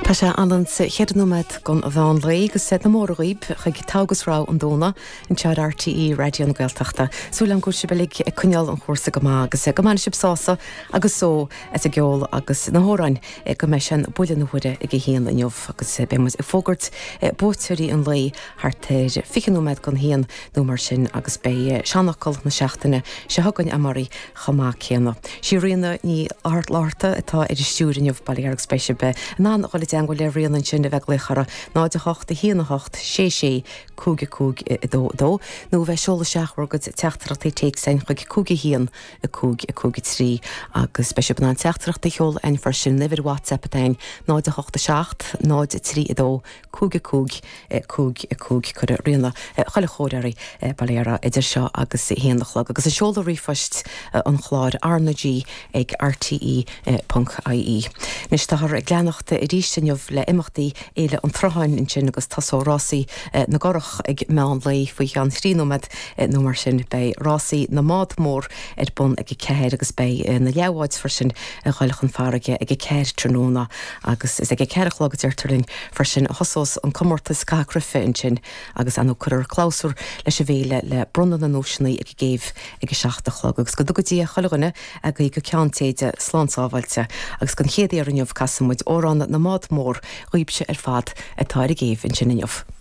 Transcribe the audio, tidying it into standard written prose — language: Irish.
Tá sé an cheadnomad gon a bháin légus na mór riib chuig tágus rá an dóna in tead RTE radio na Gaeltachta. Súlam go se belig cuneal an chósa go agus go man sib sása agus só a geol agus na hórain go me sin buile na huide ag hían an jobh agus bemas fógurt bótuirí an lei hartéir fichannomad gon hían nó mar sin agus bé seanachil na seachtainna se hagann amarí chamá chéanna. Sí rianna ní art láta atá idir stúrin jobh bailíarg spéise be ná chola dean go le rianan sin a bheith lechara náide hocht a híana hocht sé cúga cúg dó nó bheith seola seachhar go teachtarachtaí teag sein chuig cúga hían a cúga trí agus speise banán teachtarachtaí cheol ein far sin nifir WhatsApp a dain náide hocht a seacht náide trí dó cúga cúg chur rianna chola chóirí baléara idir seo agus héanachlag agus a seola rifost an chláir arnagí ag RTE.ie. Nis táthar ag gleannachta i ríiste le imachtaí éile an trochain in sin agus tasó rásaí na gorach ag meán lei faoi an thrínomad nó mar sin bei rásaí na mád mór bun ag céir agus bei na leabháid far sin chailech an farige ag céir tróna agus is ag céirichlagad deirtarling far sin hosós an comórtas scacrafe in sin agus anú chuir chlásúr leis a bhéile le brunna na nóisinaí ag géibh ag seachtachlog agus go dugadtí a chalaganna a go ceantéide sláánsáhailte agus gan chéad ar an jobh casamid órán na mád mór roiibse fad atá a géibh in sin inniuh.